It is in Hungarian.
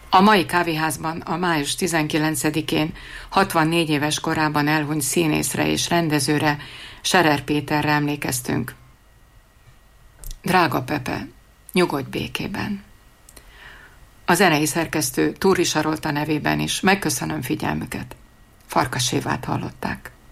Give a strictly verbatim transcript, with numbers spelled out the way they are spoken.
A mai kávéházban a május tizenkilencedikén hatvannégy éves korában elhunyt színészre és rendezőre, Scherer Péterre emlékeztünk. Drága Pepe, nyugodj békében. A zenei szerkesztő Túri Sarolta nevében is megköszönöm figyelmüket. Farkas Évát hallották.